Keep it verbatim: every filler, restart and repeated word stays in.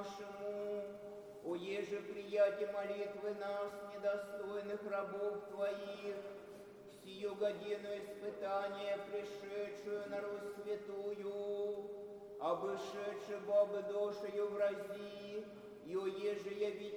нашему, оеже приятие молитвы нас, недостойных рабов Твоих, в сию годину испытания, пришедшую на Русь святую, обышедши бабы душею в рази, и оеже явить